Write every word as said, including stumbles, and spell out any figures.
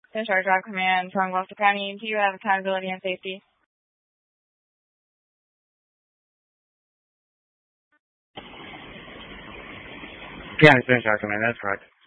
Discharge Drive Command from Gloucester County. Do you have accountability and safety? Yeah, Discharge Drive Command, that's correct.